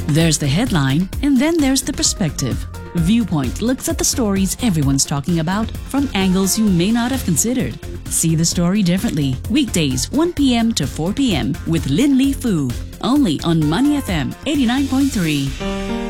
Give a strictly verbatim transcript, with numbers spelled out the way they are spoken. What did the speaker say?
There's the headline, and then there's the perspective. Viewpoint looks at the stories everyone's talking about from angles you may not have considered. See the story differently. Weekdays, one p.m. to four p.m. with Lin Li Fu. Only on Money F M eighty-nine point three.